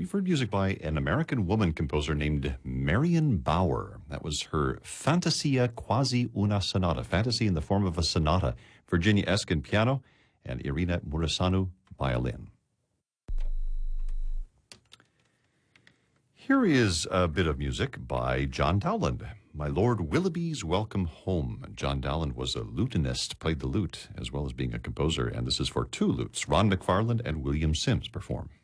We've heard music by an American woman composer named Marion Bauer. That was her Fantasia Quasi una Sonata, fantasy in the form of a sonata. Virginia Eskin piano and Irina Mureșanu violin. Here is a bit of music by John Dowland. My Lord Willoughby's Welcome Home. John Dowland was a lutenist, played the lute, as well as being a composer, and this is for two lutes. Ron McFarland and William Sims perform.